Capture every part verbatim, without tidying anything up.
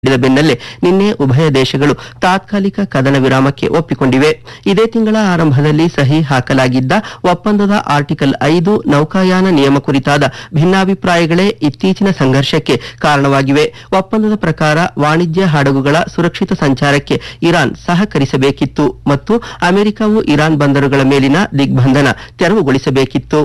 ನೀಡಿದ ಬೆನ್ನಲ್ಲೇ ನಿನ್ನೆ ಉಭಯ ದೇಶಗಳು ತಾತ್ಕಾಲಿಕ ಕದನ ವಿರಾಮಕ್ಕೆ ಒಪ್ಪಿಕೊಂಡಿವೆ. ಇದೇ ತಿಂಗಳ ಆರಂಭದಲ್ಲಿ ಸಹಿ ಹಾಕಲಾಗಿದ್ದ ಒಪ್ಪಂದದ ಆರ್ಟಿಕಲ್ ಐದು ನೌಕಾಯಾನ ನಿಯಮ ಕುರಿತಾದ ಭಿನ್ನಾಭಿಪ್ರಾಯಗಳೇ ಇತ್ತೀಚಿನ ಸಂಘರ್ಷಕ್ಕೆ ಕಾರಣವಾಗಿವೆ. ಒಪ್ಪಂದದ ಪ್ರಕಾರ ವಾಣಿಜ್ಯ ಹಡಗುಗಳ ಸುರಕ್ಷಿತ ಸಂಚಾರಕ್ಕೆ ಇರಾನ್ ಸಹಕರಿಸಬೇಕಿತ್ತು ಮತ್ತು ಅಮೆರಿಕವು ಇರಾನ್ ಬಂದರುಗಳ ಮೇಲಿನ ದಿಗ್ಬಂಧನ ತೆರವುಗೊಳಿಸಬೇಕಿತ್ತು.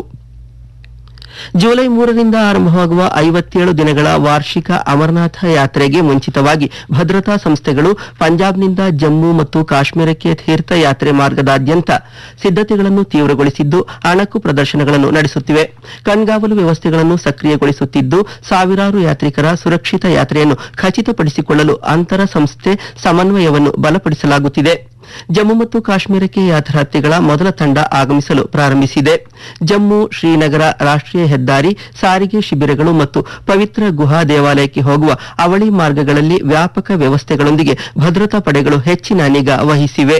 ಜುಲೈ ಮೂರರಿಂದ ಆರಂಭವಾಗುವ ಐವತ್ತೇಳು ದಿನಗಳ ವಾರ್ಷಿಕ ಅಮರನಾಥ ಯಾತ್ರೆಗೆ ಮುಂಚಿತವಾಗಿ ಭದ್ರತಾ ಸಂಸ್ಥೆಗಳು ಪಂಜಾಬ್ನಿಂದ ಜಮ್ಮು ಮತ್ತು ಕಾಶ್ಮೀರಕ್ಕೆ ತೀರ್ಥಯಾತ್ರೆ ಮಾರ್ಗದಾದ್ಯಂತ ಸಿದ್ಧತೆಗಳನ್ನು ತೀವ್ರಗೊಳಿಸಿದ್ದು ಅಣಕು ಪ್ರದರ್ಶನಗಳನ್ನು ನಡೆಸುತ್ತಿವೆ. ಕಣ್ಗಾವಲು ವ್ಯವಸ್ಥೆಗಳನ್ನು ಸಕ್ರಿಯಗೊಳಿಸುತ್ತಿದ್ದು ಸಾವಿರಾರು ಯಾತ್ರಿಕರ ಸುರಕ್ಷಿತ ಯಾತ್ರೆಯನ್ನು ಖಚಿತಪಡಿಸಿಕೊಳ್ಳಲು ಅಂತರ ಸಂಸ್ಥೆ ಸಮನ್ವಯವನ್ನು ಬಲಪಡಿಸಲಾಗುತ್ತಿದೆ. ಜಮ್ಮು ಮತ್ತು ಕಾಶ್ಮೀರಕ್ಕೆ ಯಾತ್ರಾರ್ಥಿಗಳ ಮೊದಲ ತಂಡ ಆಗಮಿಸಲು ಪ್ರಾರಂಭಿಸಿದೆ. ಜಮ್ಮು ಶ್ರೀನಗರ ರಾಷ್ಟ್ರೀಯ ಹೆದ್ದಾರಿ, ಸಾರಿಗೆ ಶಿಬಿರಗಳು ಮತ್ತು ಪವಿತ್ರ ಗುಹಾ ದೇವಾಲಯಕ್ಕೆ ಹೋಗುವ ಅವಳಿ ಮಾರ್ಗಗಳಲ್ಲಿ ವ್ಯಾಪಕ ವ್ಯವಸ್ಥೆಗಳೊಂದಿಗೆ ಭದ್ರತಾ ಪಡೆಗಳು ಹೆಚ್ಚಿನ ನಿಗಾ ವಹಿಸಿವೆ.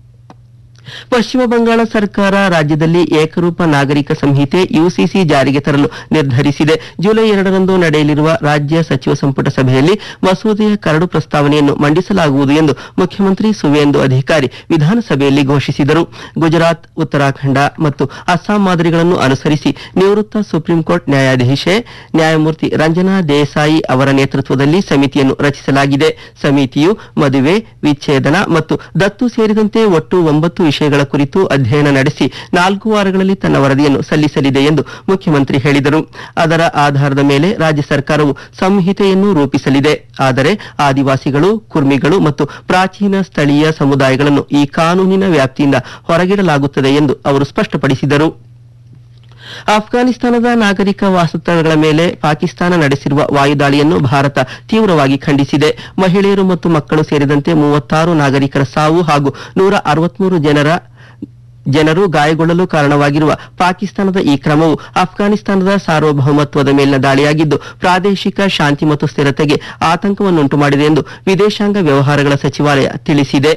ಪಶ್ಚಿಮ ಬಂಗಾಳ ಸರ್ಕಾರ ರಾಜ್ಯದಲ್ಲಿ ಏಕರೂಪ ನಾಗರಿಕ ಸಂಹಿತೆ ಯುಸಿಸಿ ಜಾರಿಗೆ ತರಲು ನಿರ್ಧರಿಸಿದೆ. ಜುಲೈ ಎರಡರಂದು ನಡೆಯಲಿರುವ ರಾಜ್ಯ ಸಚಿವ ಸಂಪುಟ ಸಭೆಯಲ್ಲಿ ಮಸೂದೆಯ ಕರಡು ಪ್ರಸ್ತಾವನೆಯನ್ನು ಮಂಡಿಸಲಾಗುವುದು ಎಂದು ಮುಖ್ಯಮಂತ್ರಿ ಸುವೇಂದು ಅಧಿಕಾರಿ ವಿಧಾನಸಭೆಯಲ್ಲಿ ಘೋಷಿಸಿದರು. ಗುಜರಾತ್, ಉತ್ತರಾಖಂಡ ಮತ್ತು ಅಸ್ಸಾಂ ಮಾದರಿಗಳನ್ನು ಅನುಸರಿಸಿ ನಿವೃತ್ತ ಸುಪ್ರೀಂ ಕೋರ್ಟ್ ನ್ಯಾಯಾಧೀಶೆ ನ್ಯಾಯಮೂರ್ತಿ ರಂಜನಾ ದೇಸಾಯಿ ಅವರ ನೇತೃತ್ವದಲ್ಲಿ ಸಮಿತಿಯನ್ನು ರಚಿಸಲಾಗಿದೆ. ಸಮಿತಿಯು ಮದುವೆ, ವಿಚ್ಛೇದನ ಮತ್ತು ದತ್ತು ಸೇರಿದಂತೆ ಒಟ್ಟು ಒಂಬತ್ತು ವಿಷಯಗಳ ಕುರಿತು ಅಧ್ಯಯನ ನಡೆಸಿ ನಾಲ್ಕು ವಾರಗಳಲ್ಲಿ ತನ್ನ ವರದಿಯನ್ನು ಸಲ್ಲಿಸಲಿದೆ ಎಂದು ಮುಖ್ಯಮಂತ್ರಿ ಹೇಳಿದರು. ಅದರ ಆಧಾರದ ಮೇಲೆ ರಾಜ್ಯ ಸರ್ಕಾರವು ಸಂಹಿತೆಯನ್ನು ರೂಪಿಸಲಿದೆ. ಆದರೆ ಆದಿವಾಸಿಗಳು, ಕುರ್ಮಿಗಳು ಮತ್ತು ಪ್ರಾಚೀನ ಸ್ಥಳೀಯ ಸಮುದಾಯಗಳನ್ನು ಈ ಕಾನೂನಿನ ವ್ಯಾಪ್ತಿಯಿಂದ ಹೊರಗಿಡಲಾಗುತ್ತದೆ ಎಂದು ಅವರು ಸ್ಪಷ್ಟಪಡಿಸಿದರು. ಅಫ್ಘಾನಿಸ್ತಾನದ ನಾಗರಿಕ ವಾಸಸ್ಥಳಗಳ ಮೇಲೆ ಪಾಕಿಸ್ತಾನ ನಡೆಸಿರುವ ವಾಯುದಾಳಿಯನ್ನು ಭಾರತ ತೀವ್ರವಾಗಿ ಖಂಡಿಸಿದೆ. ಮಹಿಳೆಯರು ಮತ್ತು ಮಕ್ಕಳು ಸೇರಿದಂತೆ ಮೂವತ್ತಾರು ನಾಗರಿಕರ ಸಾವು ಹಾಗೂ ನೂರ ಅರವತ್ಮೂರು ಜನರ ಜನರು ಗಾಯಗೊಳ್ಳಲು ಕಾರಣವಾಗಿರುವ ಪಾಕಿಸ್ತಾನದ ಈ ಕ್ರಮವು ಅಫ್ಘಾನಿಸ್ತಾನದ ಸಾರ್ವಭೌಮತ್ವದ ಮೇಲಿನ ದಾಳಿಯಾಗಿದ್ದು ಪ್ರಾದೇಶಿಕ ಶಾಂತಿ ಮತ್ತು ಸ್ಥಿರತೆಗೆ ಆತಂಕವನ್ನುಂಟು ಮಾಡಿದೆ ಎಂದು ವಿದೇಶಾಂಗ ವ್ಯವಹಾರಗಳ ಸಚಿವಾಲಯ ತಿಳಿಸಿದೆ.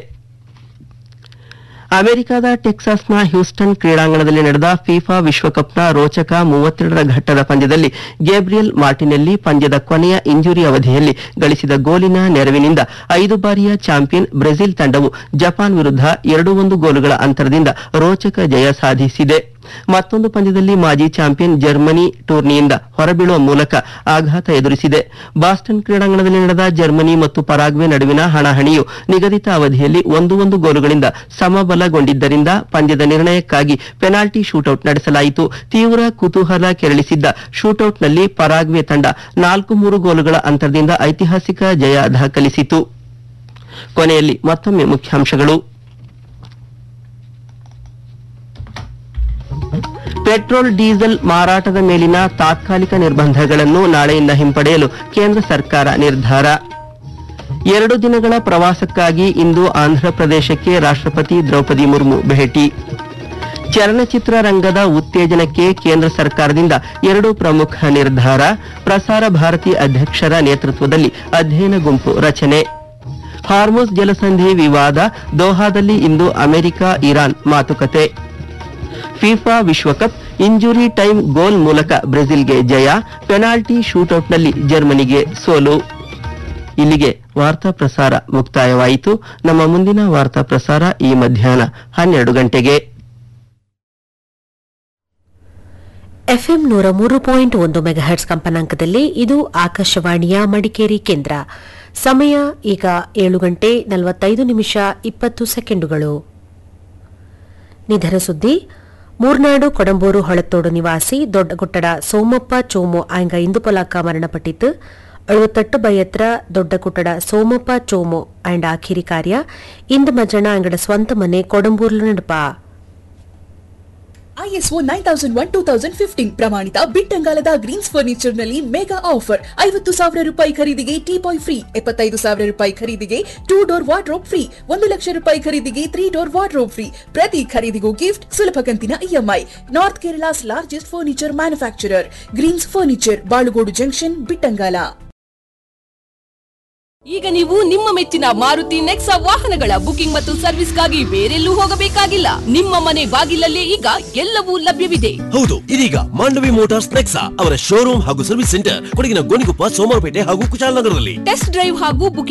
ಅಮೆರಿಕದ ಟೆಕ್ಸಾಸ್ನ ಹ್ಯೂಸ್ಟನ್ ಕ್ರೀಡಾಂಗಣದಲ್ಲಿ ನಡೆದ ಫಿಫಾ ವಿಶ್ವಕಪ್ನ ರೋಚಕ ಮೂವತ್ತೆರಡರ ಘಟ್ಟದ ಪಂದ್ಯದಲ್ಲಿ ಗೇಬ್ರಿಯಲ್ ಮಾರ್ಟಿನೆಲ್ಲಿ ಪಂದ್ಯದ ಕೊನೆಯ ಇಂಜುರಿ ಅವಧಿಯಲ್ಲಿ ಗಳಿಸಿದ ಗೋಲಿನ ನೆರವಿನಿಂದ ಐದು ಬಾರಿಯ ಚಾಂಪಿಯನ್ ಬ್ರೆಜಿಲ್ ತಂಡವು ಜಪಾನ್ ವಿರುದ್ಧ ಎರಡು ಒಂದು ಗೋಲುಗಳ ಅಂತರದಿಂದ ರೋಚಕ ಜಯ ಸಾಧಿಸಿದೆ. ಮತ್ತೊಂದು ಪಂದ್ಯದಲ್ಲಿ ಮಾಜಿ ಚಾಂಪಿಯನ್ ಜರ್ಮನಿ ಟೂರ್ನಿಯಿಂದ ಹೊರಬೀಳುವ ಮೂಲಕ ಆಘಾತ ಎದುರಿಸಿದೆ. ಬಾಸ್ಟನ್ ಕ್ರೀಡಾಂಗಣದಲ್ಲಿ ನಡೆದ ಜರ್ಮನಿ ಮತ್ತು ಪರಾಗ್ವೆ ನಡುವಿನ ಹಣಾಹಣಿಯು ನಿಗದಿತ ಅವಧಿಯಲ್ಲಿ ಒಂದು ಒಂದು ಗೋಲುಗಳಿಂದ ಸಮಬಲಗೊಂಡಿದ್ದರಿಂದ ಪಂದ್ಯದ ನಿರ್ಣಯಕ್ಕಾಗಿ ಪೆನಾಲ್ಟಿ ಶೂಟೌಟ್ ನಡೆಸಲಾಯಿತು. ತೀವ್ರ ಕುತೂಹಲ ಕೆರಳಿಸಿದ್ದ ಶೂಟೌಟ್ನಲ್ಲಿ ಪರಾಗ್ವೆ ತಂಡ ನಾಲ್ಕು ಮೂರು ಗೋಲುಗಳ ಅಂತರದಿಂದ ಐತಿಹಾಸಿಕ ಜಯ ದಾಖಲಿಸಿತು. ಕೊನೆಯಲ್ಲಿ ಮತ್ತೊಮ್ಮೆ ಮುಖ್ಯಾಂಶಗಳು. ಪೆಟ್ರೋಲ್ ಡೀಸೆಲ್ ಮಾರಾಟದ ಮೇಲಿನ ತಾತ್ಕಾಲಿಕ ನಿರ್ಬಂಧಗಳನ್ನು ನಾಳೆಯಿಂದ ಹಿಂಪಡೆಯಲು ಕೇಂದ್ರ ಸರ್ಕಾರ ನಿರ್ಧಾರ. ಎರಡು ದಿನಗಳ ಪ್ರವಾಸಕ್ಕಾಗಿ ಇಂದು ಆಂಧ್ರಪ್ರದೇಶಕ್ಕೆ ರಾಷ್ಟ್ರಪತಿ ದ್ರೌಪದಿ ಮುರ್ಮು ಭೇಟಿ. ಚಲನಚಿತ್ರ ರಂಗದ ಉತ್ತೇಜನಕ್ಕೆ ಕೇಂದ್ರ ಸರ್ಕಾರದಿಂದ ಎರಡು ಪ್ರಮುಖ ನಿರ್ಧಾರ. ಪ್ರಸಾರ ಭಾರತಿ ಅಧ್ಯಕ್ಷರ ನೇತೃತ್ವದಲ್ಲಿ ಅಧ್ಯಯನ ಗುಂಪು ರಚನೆ. ಹಾರ್ಮುಜ್ ಜಲಸಂಧಿ ವಿವಾದ, ದೋಹಾದಲ್ಲಿ ಇಂದು ಅಮೆರಿಕ ಇರಾನ್ ಮಾತುಕತೆ. ಫಿಫಾ ವಿಶ್ವಕಪ್ ಇಂಜುರಿ ಟೈಮ್ ಗೋಲ್ ಮೂಲಕ ಬ್ರೆಜಿಲ್ಗೆ ಜಯ, ಪೆನಾಲ್ಟಿ ಶೂಟೌಟ್ನಲ್ಲಿ ಜರ್ಮನಿಗೆ ಸೋಲು. ಇಲ್ಲಿಗೆ ವಾರ್ತಾ ಪ್ರಸಾರ ಮುಕ್ತಾಯವಾಯಿತು. ನಮ್ಮ ಮುಂದಿನ ವಾರ್ತಾ ಪ್ರಸಾರ ಈ ಮಧ್ಯಾಹ್ನ ಹನ್ನೆರಡು ಗಂಟೆಗೆ. ಎಫ್ಎಂ ನೂರ ಮೂರು ಪಾಯಿಂಟ್ ಒಂದು ಮೆಗಾಹರ್ಟ್ಸ್ ಕಂಪನಾಂಕದಲ್ಲಿ ಇದು ಆಕಾಶವಾಣಿಯ ಮಡಿಕೇರಿ ಕೇಂದ್ರ. ಸಮಯ ಈಗ ಏಳು ಗಂಟೆ ನಲವತ್ತೈದು ನಿಮಿಷ ಇಪ್ಪತ್ತು ಸೆಕೆಂಡುಗಳು. ನಿಧನ ಸುದ್ದಿ. ಮೂರ್ನಾಡು ಕೊಡಂಬೂರು ಹೊಳತ್ತೋಡು ನಿವಾಸಿ ದೊಡ್ಡಗುಟ್ಟಡ ಸೋಮಪ್ಪ ಚೋಮು ಆಂಗ ಇಂದು ಪೊಲಾಕ ಮರಣಪಟ್ಟಿತ್ತು. ಅಳುವತ್ತಟ್ಟು ಬೈಯತ್ರ ದೊಡ್ಡಗುಟ್ಟಡ ಸೋಮಪ್ಪ ಚೋಮು ಆಂಡ ಆಖಿರಿ ಕಾರ್ಯ ಇಂದು ಮಜಣ ಅಂಗಡ ಸ್ವಂತ ಮನೆ ಕೊಡಂಬೂರ್ಲು ನಡಪ. ISO nine thousand one two thousand fifteen ಪ್ರಮಾಣಿತ ಬಿಟ್ಟಂಗಾಲದ ಗ್ರೀನ್ಸ್ ಫರ್ನಿಚರ್ ನಲ್ಲಿ ಮೆಗಾ ಆಫರ್. ಐವತ್ತು ಸಾವಿರ ರೂಪಾಯಿ ಖರೀದಿಗೆ ಟೀ ಬಾಯ್ ಫ್ರೀ, ಎಪ್ಪತ್ತೈದು ಸಾವಿರ ರೂಪಾಯಿ ಖರೀದಿಗೆ ಟೂ ಡೋರ್ ವಾರ್ಡ್ರೋಬ್ ಫ್ರೀ, ಒಂದು ಲಕ್ಷ ರೂಪಾಯಿ ಖರೀದಿಗೆ ತ್ರೀ ಡೋರ್ ವಾರ್ಡ್ರೋಬ್ ಫ್ರೀ. ಪ್ರತಿ ಖರೀದಿಗೂ ಗಿಫ್ಟ್, ಸುಲಭ ಕಂತಿನ EMI. North Kerala's largest furniture manufacturer Green's furniture, Balugodu junction, Bittangala. ಈಗ ನೀವು ನಿಮ್ಮ ಮೆಚ್ಚಿನ ಮಾರುತಿ ನೆಕ್ಸಾ ವಾಹನಗಳ ಬುಕಿಂಗ್ ಮತ್ತು ಸರ್ವಿಸ್ಗಾಗಿ ಬೇರೆಲ್ಲೂ ಹೋಗಬೇಕಾಗಿಲ್ಲ. ನಿಮ್ಮ ಮನೆ ಬಾಗಿಲಲ್ಲೇ ಈಗ ಎಲ್ಲವೂ ಲಭ್ಯವಿದೆ. ಹೌದು, ಇದೀಗ ಮಾಂಡವಿ ಮೋಟಾರ್ಸ್ ನೆಕ್ಸಾ ಅವರ ಶೋರೂಮ್ ಹಾಗೂ ಸರ್ವಿಸ್ ಸೆಂಟರ್ ಕೊಡಗಿನ ಗೋಣಿಕೊಪ್ಪ, ಸೋಮವಾರಪೇಟೆ ಹಾಗೂ ಕುಶಾಲನಗರದಲ್ಲಿ. ಟೆಸ್ಟ್ ಡ್ರೈವ್ ಹಾಗೂ ಬುಕಿಂಗ್